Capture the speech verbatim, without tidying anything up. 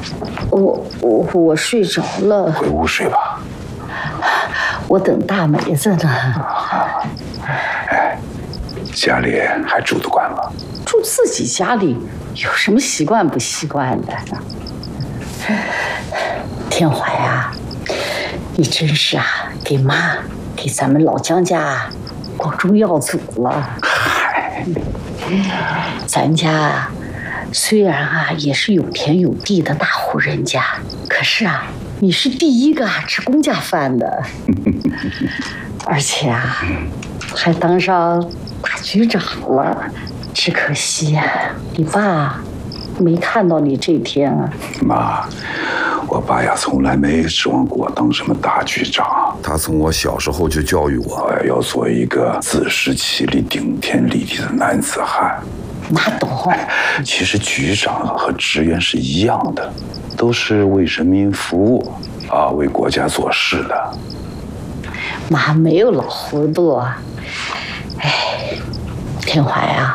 我我我睡着了， 回屋睡吧。 我等大梅子呢。 哎，家里还住得惯吗？ 住自己家里有什么习惯不习惯的？天怀啊，你真是啊，给妈给咱们老姜家光宗耀祖了。 嗨， 咱家啊，虽然啊也是有田有地的大户人家，可是啊，你是第一个啊吃公家饭的，而且啊，还当上大局长了。只可惜啊，你爸没看到你这天啊。 妈，我爸呀从来没指望过我当什么大局长。他从我小时候就教育我，要做一个自食其力、顶天立地的男子汉。 哪懂？ 其实局长和职员是一样的，都是为人民服务啊，为国家做事的。 妈没有老糊涂啊。哎，天怀啊，